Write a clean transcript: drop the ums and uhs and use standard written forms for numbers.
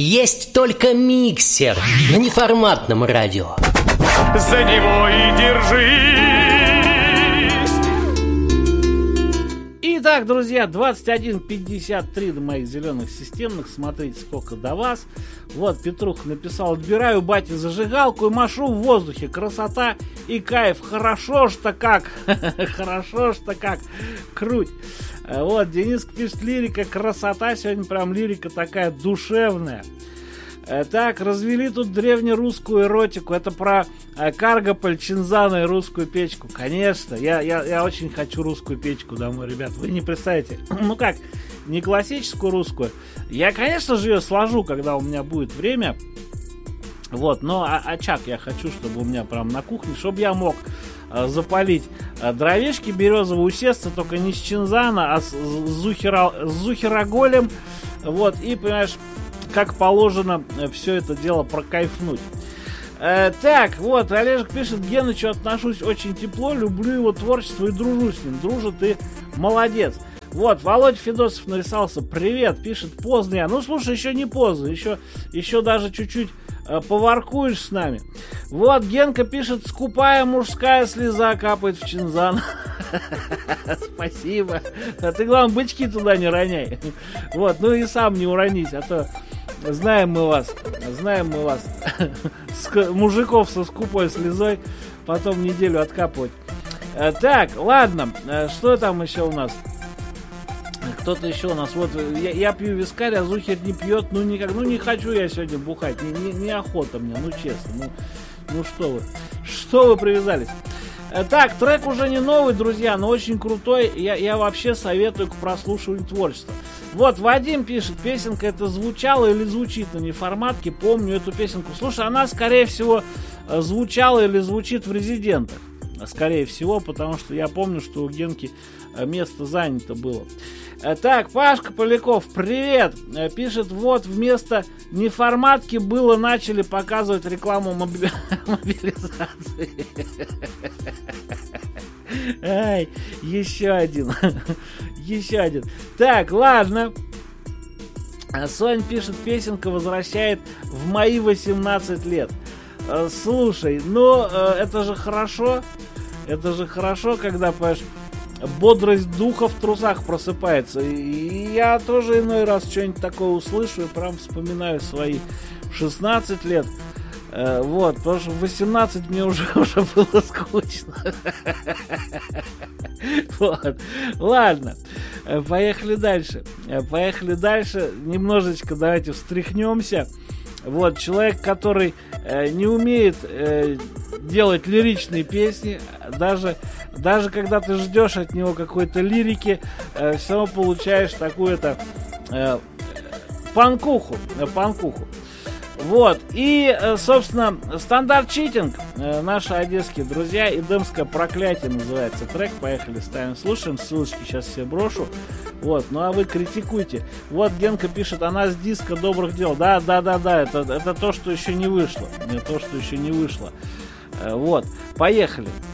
Есть только миксер на неформатном радио. За него и держись. Итак, друзья, 21:53 до моих зеленых системных. Смотрите, сколько до вас. Вот, Петруха написал: отбираю бате зажигалку и машу в воздухе. Красота и кайф. Хорошо ж-то как. Хорошо ж-то как. Круть. Вот, Денис пишет: лирика, красота. Сегодня прям лирика такая душевная. Так, развели тут древнерусскую эротику. Это про Каргополь, Чинзана и русскую печку. Конечно, я очень хочу русскую печку домой, ребят. Вы не представляете. Ну как, не классическую русскую. Я, конечно же, ее сложу, когда у меня будет время. Вот, но очаг я хочу, чтобы у меня прям на кухне, чтобы я мог запалить дровешки березовые, усесться, только не с Чинзана, а с Зухероголем. Вот, и, понимаешь, как положено все это дело прокайфнуть. Так, вот, Олежек пишет: к Генычу отношусь очень тепло, люблю его творчество и дружу с ним. Дружит и молодец. Вот, Володя Федосов нарисовался: привет, пишет, поздно я. Ну, слушай, еще не поздно, еще даже чуть-чуть поваркуешь с нами. Вот, Генка пишет: скупая мужская слеза капает в Чинзан. Спасибо. А ты, главное, бычки туда не роняй. Вот, ну и сам не уронись, а то знаем мы вас, мужиков со скупой слезой потом неделю откапывать. Так, ладно, что там еще у нас? Кто-то еще у нас, вот, я пью вискарь, а Зухер не пьет, ну никак, ну не хочу я сегодня бухать, неохота мне, ну честно, ну что вы привязались? Так, трек уже не новый, друзья, но очень крутой, я вообще советую к прослушиванию творчества. Вот, Вадим пишет: песенка это звучала или звучит на неформатке, помню эту песенку. Слушай, она, скорее всего, звучала или звучит в «Резидентах», скорее всего, потому что я помню, что у Генки место занято было. Так, Пашка Поляков, привет! Пишет: вот вместо неформатки было начали показывать рекламу мобилизации. Ай, еще один. Так, ладно. Сонь пишет: песенка возвращает в мои 18 лет. Слушай, ну это же хорошо. Это же хорошо, когда, понимаешь, бодрость духа в трусах просыпается. И я тоже иной раз что-нибудь такое услышу и прям вспоминаю свои 16 лет. Вот, потому что в 18 мне уже было скучно. Вот. Ладно, поехали дальше. Немножечко давайте встряхнемся. Вот, человек, который не умеет делать лиричные песни, даже когда ты ждешь от него какой-то лирики, все равно получаешь такую-то панкуху. Вот, и, собственно, «Стандарт Читинг», наши одесские друзья, «Эдемское проклятие» называется трек. Поехали, ставим, слушаем, ссылочки сейчас все брошу. Вот, ну а вы критикуйте. Вот Генка пишет: она с диска добрых дел. Да, это то, что еще не вышло. Вот, поехали.